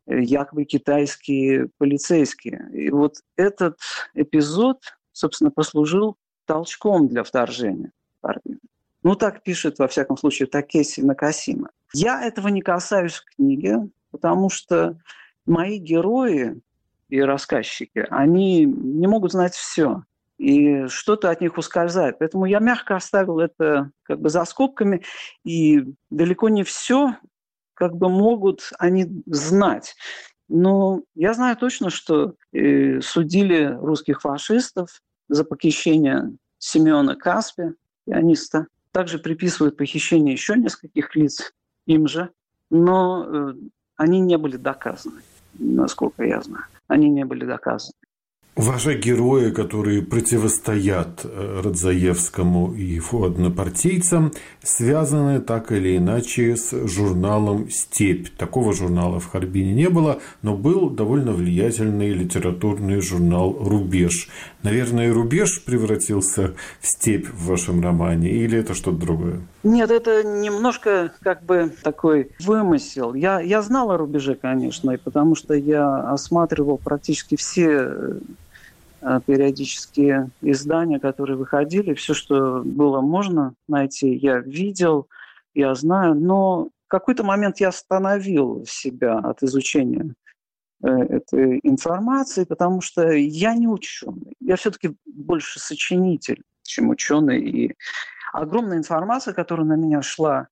якобы китайские полицейские. И вот этот эпизод, собственно, послужил толчком для вторжения в Харбин. Ну, так пишет, во всяком случае, Такеси Накасима. Я этого не касаюсь в книге, потому что мои герои и рассказчики, они не могут знать все. И что-то от них ускользает. Поэтому я мягко оставил это как бы за скобками. И далеко не все как бы могут они знать. Но я знаю точно, что судили русских фашистов за похищение Семена Каспи, пианиста. Также приписывают похищение еще нескольких лиц им же, но они не были доказаны, насколько я знаю. Они не были доказаны. Ваши герои, которые противостоят Радзаевскому и его однопартийцам, связаны так или иначе с журналом «Степь». Такого журнала в Харбине не было, но был довольно влиятельный литературный журнал «Рубеж». Наверное, «Рубеж» превратился в «Степь» в вашем романе, или это что-то другое? Нет, это немножко как бы такой вымысел. Я знал о «Рубеже», конечно, потому что я осматривал практически все периодические издания, которые выходили. Все, что было можно найти, я видел, я знаю. Но в какой-то момент я остановил себя от изучения этой информации, потому что я не ученый. Я все-таки больше сочинитель, чем ученый. И огромная информация, которая на меня шла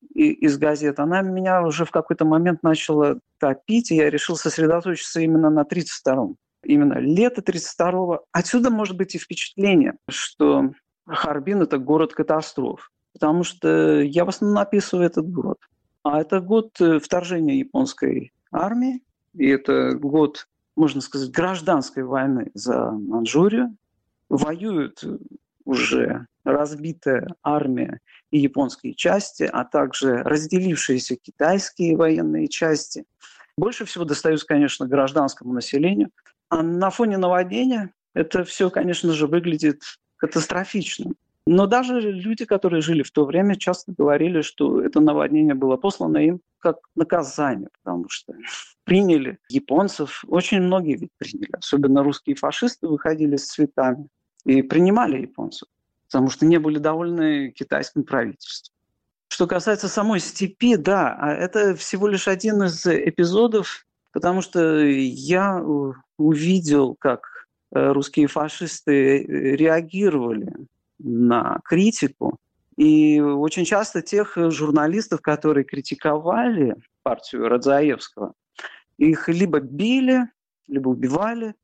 из газет, она меня уже в какой-то момент начала топить, и я решил сосредоточиться именно на 1932-м. Именно лето 1932-го. Отсюда может быть и впечатление, что Харбин – это город катастроф. Потому что я в основном описываю этот год. А это год вторжения японской армии, и это год, можно сказать, гражданской войны за Манчжурию. Воюют уже разбитая армия и японские части, а также разделившиеся китайские военные части. Больше всего достаются, конечно, гражданскому населению. А на фоне наводнения это все, конечно же, выглядит катастрофично. Но даже люди, которые жили в то время, часто говорили, что это наводнение было послано им как наказание, потому что приняли японцев. Очень многие ведь приняли. Особенно русские фашисты выходили с цветами и принимали японцев, потому что не были довольны китайским правительством. Что касается самой степи, да, это всего лишь один из эпизодов, потому что я увидел, как русские фашисты реагировали на критику. И очень часто тех журналистов, которые критиковали партию Радзаевского, их либо били, либо убивали,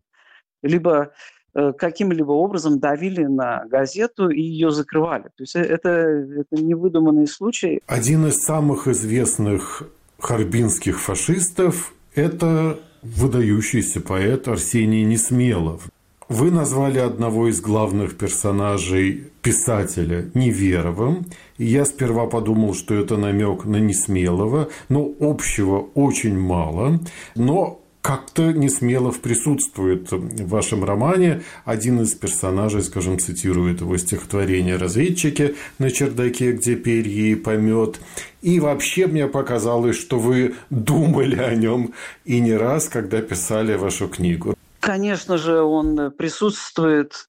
либо каким-либо образом давили на газету и ее закрывали. То есть это невыдуманный случай. Один из самых известных харбинских фашистов – это выдающийся поэт Арсений Несмелов. Вы назвали одного из главных персонажей писателя Неверовым, и я сперва подумал, что это намек на Несмелова, но общего очень мало, но как-то Несмелов присутствует в вашем романе. Один из персонажей, скажем, цитирует его стихотворение «Разведчики на чердаке, где перья и помет». И вообще мне показалось, что вы думали о нем и не раз, когда писали вашу книгу. Конечно же, он присутствует,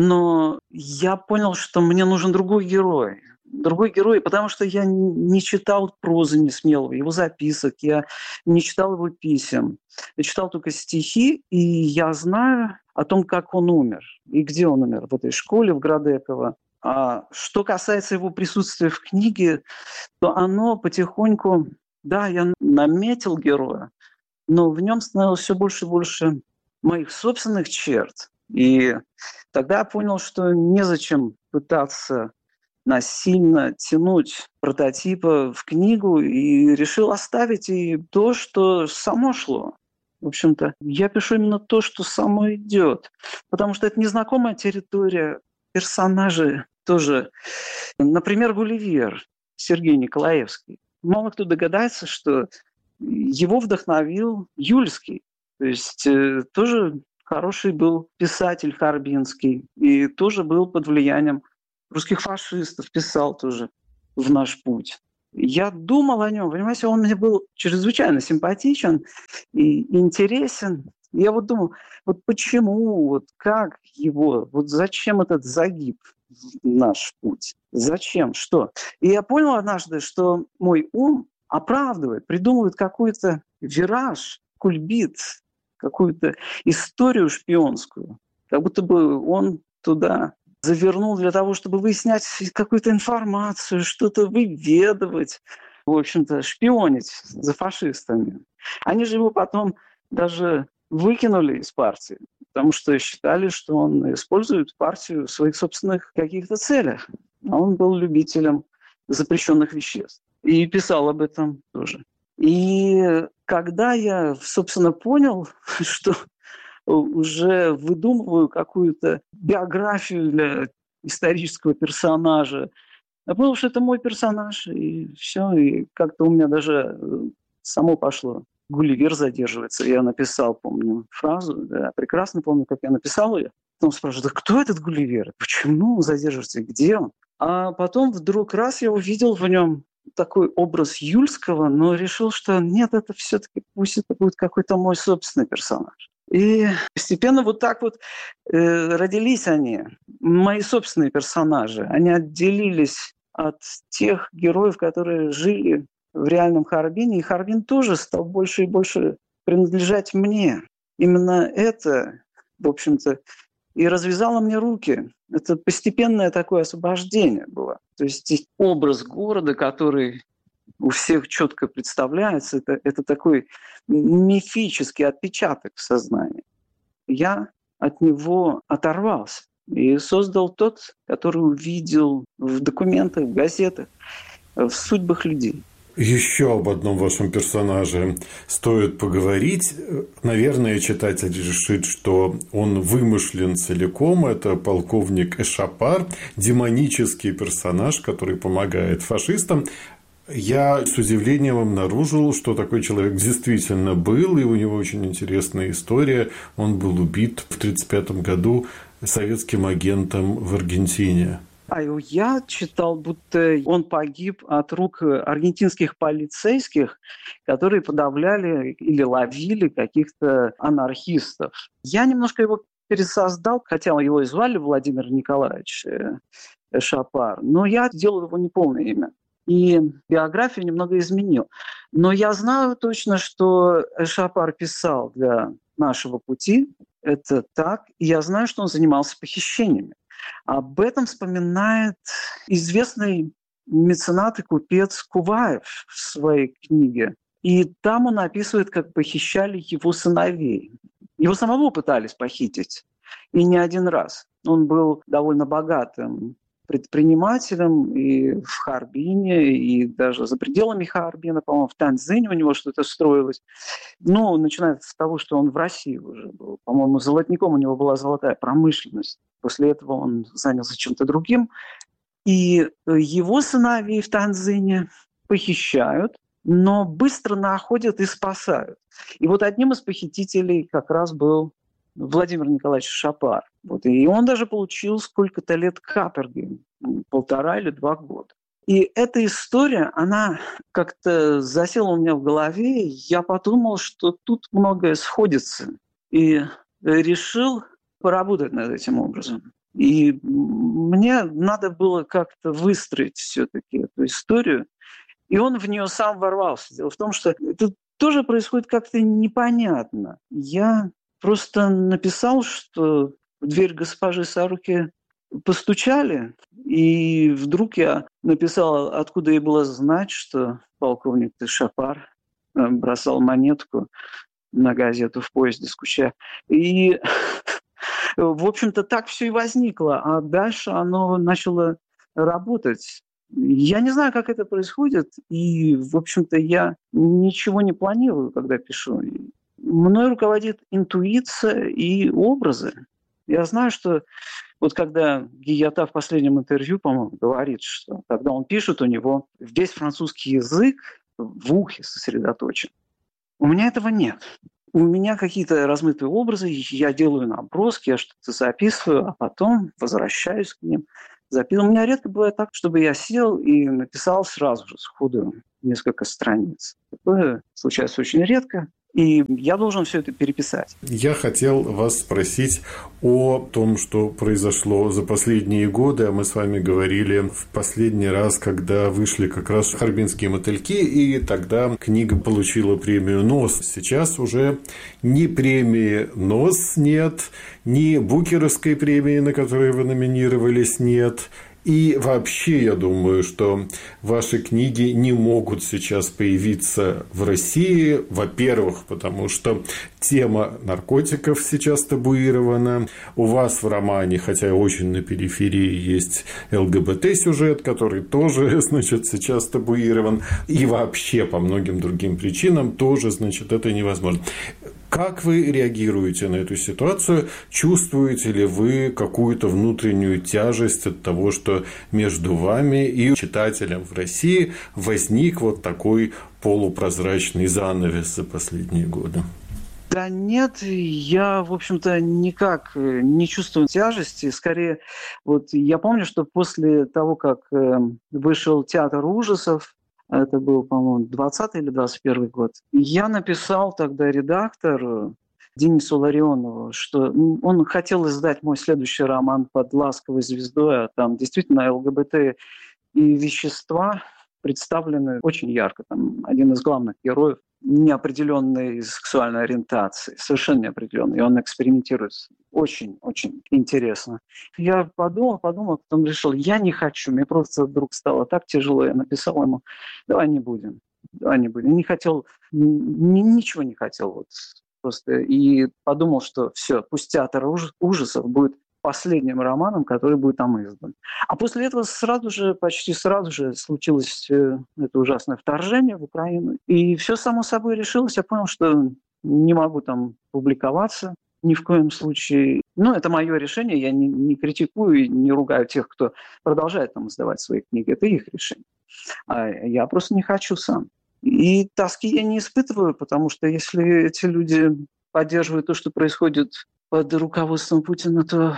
но я понял, что мне нужен другой герой. Другой герой, потому что я не читал прозы Несмелова, его записок, я не читал его писем. Я читал только стихи, и я знаю о том, как он умер и где он умер, в этой школе в Градеково. А что касается его присутствия в книге, то оно потихоньку, да, я наметил героя, но в нем становилось все больше и больше моих собственных черт. И тогда я понял, что незачем пытаться насильно тянуть прототипа в книгу, и решил оставить и то, что само шло. В общем-то, я пишу именно то, что само идет. Потому что это незнакомая территория, персонажи тоже. Например, Гулливер, Сергей Николаевский. Мало кто догадается, что его вдохновил Юльский. То есть тоже хороший был писатель харбинский. И тоже был под влиянием русских фашистов, писал тоже «В наш путь». Я думал о нем, понимаете, он мне был чрезвычайно симпатичен и интересен. Я вот думал, вот почему, вот как его, вот зачем этот загиб в наш путь? Зачем? Что? И я понял однажды, что мой ум оправдывает, придумывает какой-то вираж, кульбит, какую-то историю шпионскую. Как будто бы он туда завернул для того, чтобы выяснять какую-то информацию, что-то выведывать, в общем-то, шпионить за фашистами. Они же его потом даже выкинули из партии, потому что считали, что он использует партию в своих собственных каких-то целях. А он был любителем запрещенных веществ. И писал об этом тоже. И когда я, собственно, понял, что уже выдумываю какую-то биографию для исторического персонажа, я понял, что это мой персонаж, и все. И как-то у меня даже само пошло. Гулливер задерживается. Я написал, помню, фразу, да, прекрасно помню, как я написал ее. Потом спрашивают, да кто этот Гулливер? Почему он задерживается? Где он? А потом вдруг раз я увидел в нем такой образ Юльского, но решил, что нет, это все-таки пусть это будет какой-то мой собственный персонаж. И постепенно вот так вот родились они, мои собственные персонажи. Они отделились от тех героев, которые жили в реальном Харбине, и Харбин тоже стал больше и больше принадлежать мне. Именно это, в общем-то, и развязало мне руки. Это постепенное такое освобождение было. То есть образ города, который у всех четко представляется, это такой мифический отпечаток в сознании. Я от него оторвался и создал тот, который увидел в документах, в газетах, в судьбах людей. Еще об одном вашем персонаже стоит поговорить. Наверное, читатель решит, что он вымышлен целиком. Это полковник Эшапар, демонический персонаж, который помогает фашистам. Я с удивлением обнаружил, что такой человек действительно был, и у него очень интересная история. Он был убит в 1935 году советским агентом в Аргентине. Я читал, будто он погиб от рук аргентинских полицейских, которые подавляли или ловили каких-то анархистов. Я немножко его пересоздал, хотя его и звали Владимир Николаевич Эшапар, но я сделал его неполное имя. И биографию немного изменил. Но я знаю точно, что Эшапар писал для «Нашего пути». Это так. И я знаю, что он занимался похищениями. Об этом вспоминает известный меценат и купец Куваев в своей книге. И там он описывает, как похищали его сыновей. Его самого пытались похитить. И не один раз. Он был довольно богатым предпринимателем и в Харбине, и даже за пределами Харбина, по-моему, в Танзине у него что-то строилось. Ну, начиная с того, что он в России уже был. По-моему, золотником у него была золотая промышленность. После этого он занялся чем-то другим. И его сыновей в Танзине похищают, но быстро находят и спасают. И вот одним из похитителей как раз был Владимир Николаевич Эшапар. Вот. И он даже получил сколько-то лет каторги, 1,5 или 2 года. И эта история, она как-то засела у меня в голове. Я подумал, что тут многое сходится. И решил поработать над этим образом. И мне надо было как-то выстроить все-таки эту историю. И он в нее сам ворвался. Дело в том, что это тоже происходит как-то непонятно. Я просто написал, что в дверь госпожи Саруки постучали, и вдруг я написал, откуда ей было знать, что полковник Эшапар бросал монетку на газету в поезде с Куча. И, в общем-то, так все и возникло. А дальше оно начало работать. Я не знаю, как это происходит, и, в общем-то, я ничего не планирую, когда пишу. Мной руководит интуиция и образы. Я знаю, что вот когда Гийята в последнем интервью, по-моему, говорит, что когда он пишет, у него весь французский язык в ухе сосредоточен. У меня этого нет. У меня какие-то размытые образы, я делаю наброски, я что-то записываю, а потом возвращаюсь к ним. записывал. У меня редко бывает так, чтобы я сел и написал сразу же сходу несколько страниц. Такое случается очень редко. И я должен все это переписать. Я хотел вас спросить о том, что произошло за последние годы. А мы с вами говорили в последний раз, когда вышли как раз «Харбинские мотыльки», и тогда книга получила премию «НОС». Сейчас уже ни премии «НОС» нет, ни Букеровской премии, на которой вы номинировались, нет. И вообще, я думаю, что ваши книги не могут сейчас появиться в России. Во-первых, потому что тема наркотиков сейчас табуирована. У вас в романе, хотя очень на периферии, есть ЛГБТ-сюжет, который тоже, значит, сейчас табуирован. И вообще по многим другим причинам тоже, значит, это невозможно. Как вы реагируете на эту ситуацию? Чувствуете ли вы какую-то внутреннюю тяжесть от того, что между вами и читателем в России возник вот такой полупрозрачный занавес за последние годы? Да нет, я, в общем-то, никак не чувствую тяжести. Скорее, вот я помню, что после того, как вышел «Театр ужасов», это был, по-моему, 20 или 21 год. Я написал тогда редактору Денису Ларионову, что он хотел издать мой следующий роман под «Ласковой звездой», а там действительно ЛГБТ и вещества представлены очень ярко. Там один из главных героев неопределенной сексуальной ориентации, совершенно неопределенной, и он экспериментирует. Очень-очень интересно. Я подумал, потом решил, я не хочу. Мне просто вдруг стало так тяжело. Я написал ему, давай не будем. Не хотел, ничего не хотел. Вот, просто. И подумал, что все, пусть «Театр ужасов» будет последним романом, который будет там издан. А после этого почти сразу же случилось это ужасное вторжение в Украину. И все само собой решилось. Я понял, что не могу там публиковаться ни в коем случае. Ну, это мое решение. Я не критикую и не ругаю тех, кто продолжает там издавать свои книги. Это их решение. А я просто не хочу сам. И тоски я не испытываю, потому что если эти люди поддерживают то, что происходит под руководством Путина, то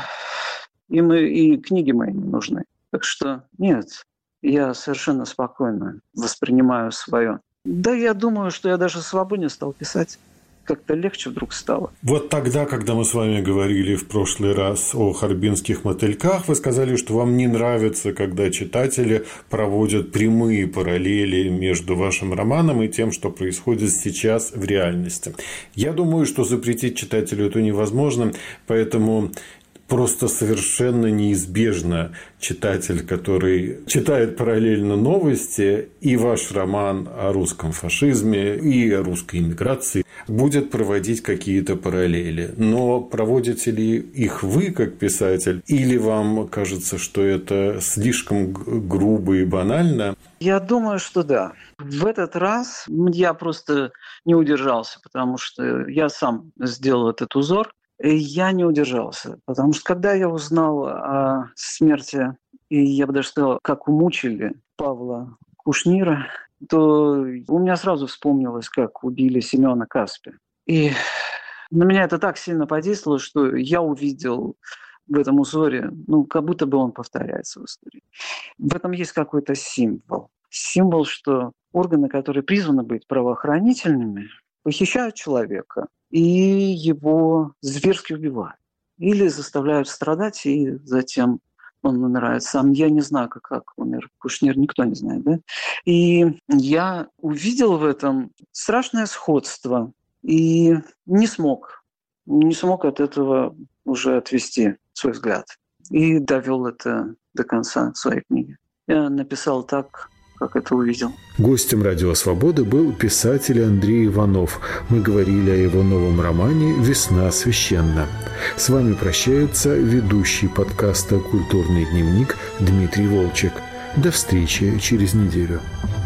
им и книги мои не нужны. Так что нет, я совершенно спокойно воспринимаю свое. Да, я думаю, что я даже свободнее стал писать. Как-то легче вдруг стало. Вот тогда, когда мы с вами говорили в прошлый раз о «Харбинских мотыльках», вы сказали, что вам не нравится, когда читатели проводят прямые параллели между вашим романом и тем, что происходит сейчас в реальности. Я думаю, что запретить читателю это невозможно, поэтому просто совершенно неизбежно читатель, который читает параллельно новости, и ваш роман о русском фашизме и о русской эмиграции, будет проводить какие-то параллели. Но проводите ли их вы, как писатель, или вам кажется, что это слишком грубо и банально? Я думаю, что да. В этот раз я просто не удержался, потому что я сам сделал этот узор. Я не удержался, потому что когда я узнал о смерти, и я бы даже сказал, как умучили Павла Кушнира, то у меня сразу вспомнилось, как убили Семена Каспи. И на меня это так сильно подействовало, что я увидел в этом узоре, как будто бы он повторяется в истории. В этом есть какой-то символ. Символ, что органы, которые призваны быть правоохранительными, похищают человека и его зверски убивают. Или заставляют страдать, и затем он умирает сам. Я не знаю, как умер Кушнир, никто не знает. Да? И я увидел в этом страшное сходство и не смог от этого уже отвести свой взгляд. И довел это до конца своей книги. Я написал так, как это увидел. Гостем «Радио Свободы» был писатель Андрей Иванов. Мы говорили о его новом романе «Весна священна». С вами прощается ведущий подкаста «Культурный дневник» Дмитрий Волчек. До встречи через неделю.